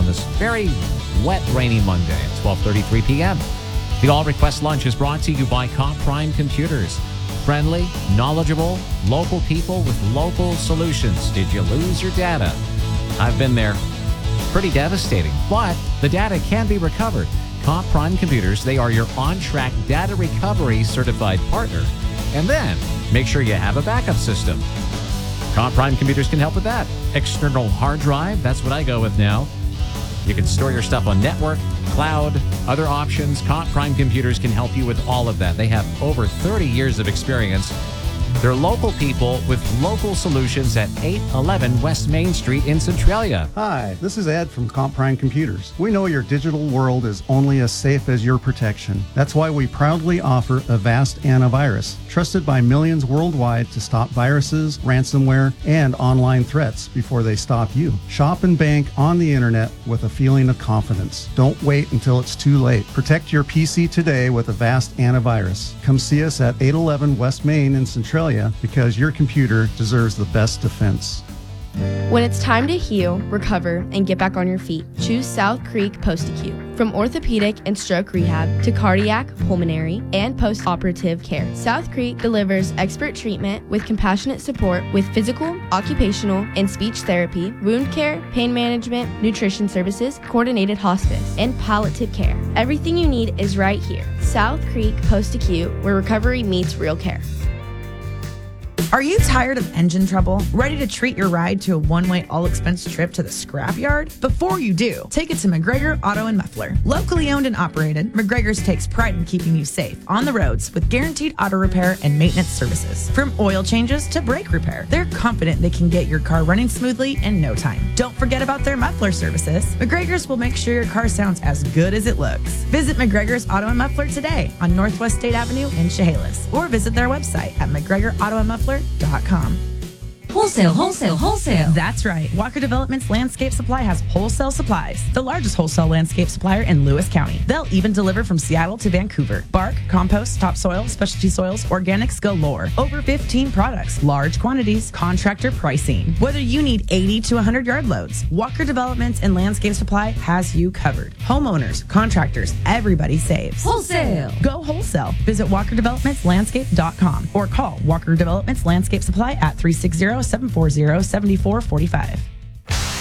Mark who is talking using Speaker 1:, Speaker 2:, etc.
Speaker 1: this very wet, rainy Monday at 12:33 p.m. The All Request Lunch is brought to you by Comp Prime Computers. Friendly, knowledgeable, local people with local solutions. Did you lose your data? I've been there. Pretty devastating, but the data can be recovered. Comp Prime Computers, they are your on-track data recovery certified partner. And then, make sure you have a backup system. Comp Prime Computers can help with that. External hard drive, that's what I go with now. You can store your stuff on network, cloud, other options. Comp Prime Computers can help you with all of that. They have over 30 years of experience. They're local people with local solutions at 811 West Main Street in Centralia.
Speaker 2: Hi, this is Ed from Comp Prime Computers. We know your digital world is only as safe as your protection. That's why we proudly offer Avast Antivirus, trusted by millions worldwide to stop viruses, ransomware, and online threats before they stop you. Shop and bank on the internet with a feeling of confidence. Don't wait until it's too late. Protect your PC today with Avast Antivirus. Come see us at 811 West Main in Centralia, because your computer deserves the best defense.
Speaker 3: When it's time to heal, recover, and get back on your feet, choose South Creek Post-Acute. From orthopedic and stroke rehab to cardiac, pulmonary, and post-operative care, South Creek delivers expert treatment with compassionate support with physical, occupational, and speech therapy, wound care, pain management, nutrition services, coordinated hospice, and palliative care. Everything you need is right here. South Creek Post-Acute, where recovery meets real care.
Speaker 4: Are you tired of engine trouble? Ready to treat your ride to a one-way all-expense trip to the scrapyard? Before you do, take it to McGregor Auto and Muffler. Locally owned and operated, McGregor's takes pride in keeping you safe on the roads with guaranteed auto repair and maintenance services. From oil changes to brake repair, they're confident they can get your car running smoothly in no time. Don't forget about their muffler services. McGregor's will make sure your car sounds as good as it looks. Visit McGregor's Auto and Muffler today on Northwest State Avenue in Chehalis, or visit their website at McGregorAutoandMuffler.com.
Speaker 5: Wholesale.
Speaker 4: That's right. Walker Development's Landscape Supply has wholesale supplies, the largest wholesale landscape supplier in Lewis County. They'll even deliver from Seattle to Vancouver. Bark, compost, topsoil, specialty soils, organics galore. Over 15 products, large quantities, contractor pricing. Whether you need 80 to 100 yard loads, Walker Developments and Landscape Supply has you covered. Homeowners, contractors, everybody saves.
Speaker 5: Wholesale.
Speaker 4: Go wholesale. Visit WalkerDevelopmentsLandscape.com or call Walker Developments Landscape Supply at 360-740-7445.